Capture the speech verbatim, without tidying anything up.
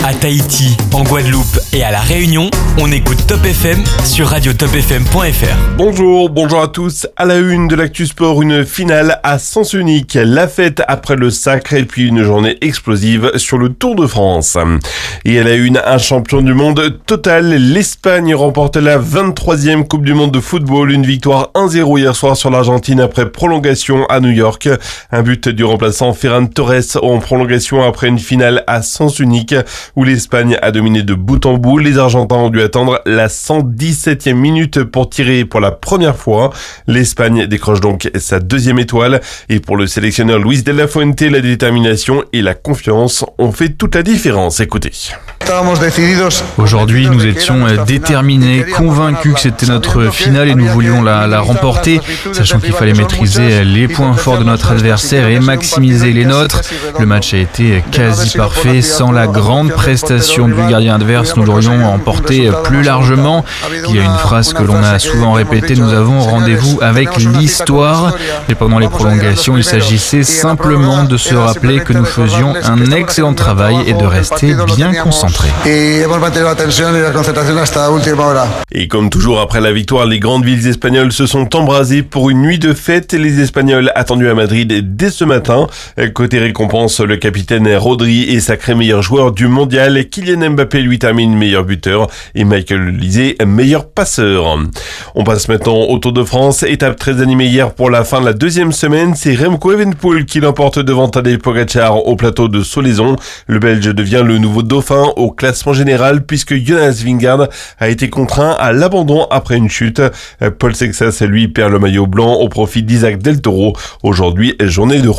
À Tahiti, en Guadeloupe et à La Réunion, on écoute Top F M sur radio top f m point f r. Bonjour, bonjour à tous. À la une de l'actu sport, une finale à sens unique. La fête après le sacre et puis une journée explosive sur le Tour de France. Et à la une, un champion du monde total. L'Espagne remporte la vingt-troisième Coupe du Monde de football. Une victoire un zéro hier soir sur l'Argentine après prolongation à New York. Un but du remplaçant Ferran Torres en prolongation après une finale à sens unique où l'Espagne a dominé de bout en bout. Les Argentins ont dû attendre la cent dix-septième minute pour tirer pour la première fois. L'Espagne décroche donc sa deuxième étoile. Et pour le sélectionneur Luis de la Fuente, la détermination et la confiance ont fait toute la différence. Écoutez. Aujourd'hui, nous étions déterminés, convaincus que c'était notre finale et nous voulions la, la remporter, sachant qu'il fallait maîtriser les points forts de notre adversaire et maximiser les nôtres. Le match a été quasi parfait. Sans la grande prestation du gardien adverse, nous l'aurions emporté plus largement. Il y a une phrase que l'on a souvent répétée, nous avons rendez-vous avec l'histoire. Et pendant les prolongations, il s'agissait simplement de se rappeler que nous faisions un excellent travail et de rester bien concentrés. Et comme toujours après la victoire, les grandes villes espagnoles se sont embrasées pour une nuit de fête. Les Espagnols attendus à Madrid dès ce matin. Côté récompense, le capitaine Rodri est sacré meilleur joueur du mondial. Kylian Mbappé lui termine meilleur buteur et Michael Olise meilleur passeur. On passe maintenant au Tour de France. Étape très animée hier pour la fin de la deuxième semaine. C'est Remco Evenepoel qui l'emporte devant Tadej Pogačar au plateau de Solaizon. Le Belge devient le nouveau dauphin au classement général puisque Jonas Vingegaard a été contraint à l'abandon après une chute. Paul Sexas, lui, perd le maillot blanc au profit d'Isaac Del Toro. Aujourd'hui, journée de